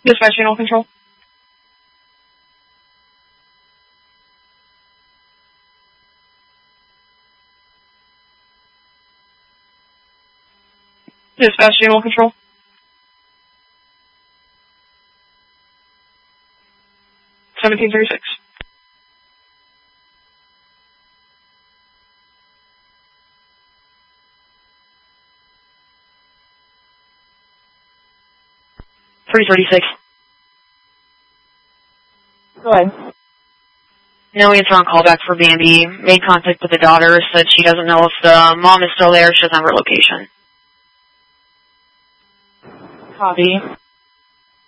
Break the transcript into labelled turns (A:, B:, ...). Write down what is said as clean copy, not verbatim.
A: Dispatch channel control. Dispatch channel control. $1736. $336.
B: Go ahead.
C: No answer on callback for Bambi. Made contact with the daughter, said she doesn't know if the mom is still there. She doesn't have her location.
B: Copy.